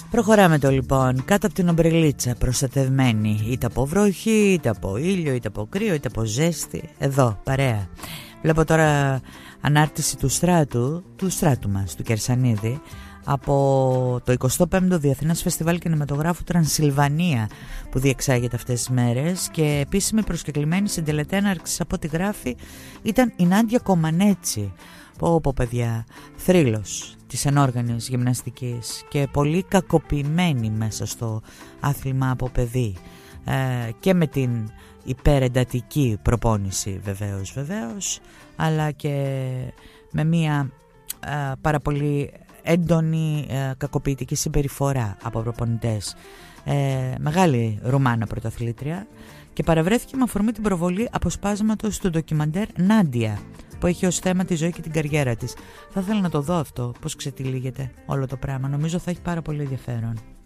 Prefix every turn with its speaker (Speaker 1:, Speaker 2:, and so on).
Speaker 1: Προχωράμε το λοιπόν κάτω από την ομπρελίτσα, προστατευμένη είτε από βροχή, είτε από ήλιο, είτε από κρύο, είτε από ζέστη. Εδώ, παρέα. Βλέπω τώρα ανάρτηση του στράτου μας, του Κερσανίδη, από το 25ο Διεθνές Φεστιβάλ Κινηματογράφου Τρανσιλβανία που διεξάγεται αυτές τις μέρες, και επίσημη προσκεκλημένη στην τελετή έναρξης, από ό,τι γράφει, ήταν η Νάντια Κομανέτσι. Πω παιδιά, θρύλος της ενόργανης γυμναστικής και πολύ κακοποιημένη μέσα στο άθλημα από παιδί, και με την υπερεντατική προπόνηση βεβαίως, αλλά και με μια πάρα πολύ έντονη κακοποιητική συμπεριφορά από προπονητές. Μεγάλη Ρουμάνα πρωταθλήτρια, και παραβρέθηκε με αφορμή την προβολή αποσπάσματος του ντοκιμαντέρ Νάντια, που έχει ως θέμα τη ζωή και την καριέρα της. Θα ήθελα να το δω αυτό, πώς ξετυλίγεται όλο το πράγμα. Νομίζω θα έχει πάρα πολύ ενδιαφέρον.